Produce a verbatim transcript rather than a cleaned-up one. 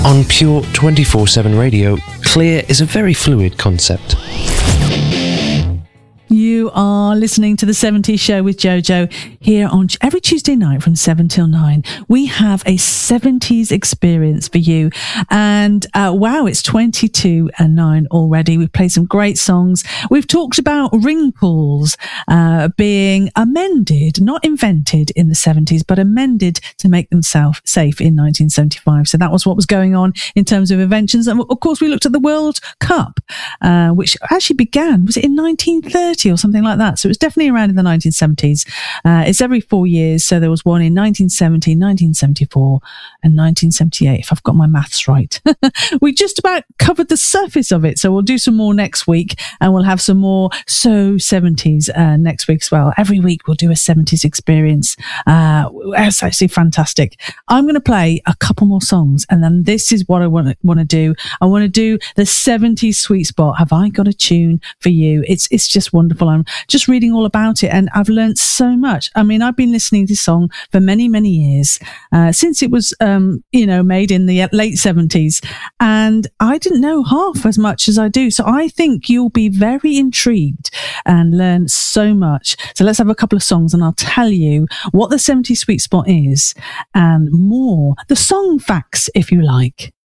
On Pure twenty-four seven Radio, clear is a very fluid concept. You are listening to the seventies Show with Jojo here on every Tuesday night from seven till nine. We have a seventies experience for you. And uh, wow, it's twenty-two and nine already. We've played some great songs. We've talked about ring pools uh, being amended, not invented in the seventies, but amended to make them self- safe in nineteen seventy-five. So that was what was going on in terms of inventions. And of course, we looked at the World Cup, uh, which actually began, was it in nineteen thirty? Or something like that. So it was definitely around in the nineteen seventies. Uh, it's every four years. So there was one in nineteen seventy, nineteen seventy-four and nineteen seventy-eight, if I've got my maths right. We just about covered the surface of it. So we'll do some more next week, and we'll have some more So seventies uh, next week as well. Every week we'll do a seventies experience. Uh, it's actually fantastic. I'm going to play a couple more songs, and then this is what I want to want to do. I want to do the seventies sweet spot. Have I got a tune for you? It's it's just wonderful. I'm just reading all about it, and I've learned so much. I mean, I've been listening to this song for many, many years, uh, since it was, um, you know, made in the late seventies, and I didn't know half as much as I do. So I think you'll be very intrigued and learn so much. So let's have a couple of songs, and I'll tell you what the seventies sweet spot is and more. The song facts, if you like.